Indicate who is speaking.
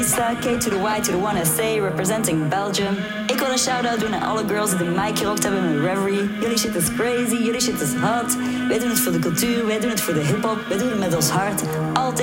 Speaker 1: K to the Y to the 1SA, representing Belgium. Ik wil een shout-out doen aan alle girls die de mic gerockt hebben met Reverie. Jullie shit is crazy, jullie shit is hot. Wij doen het voor de cultuur, wij doen het voor de hip-hop, wij doen het met ons hart. Altijd.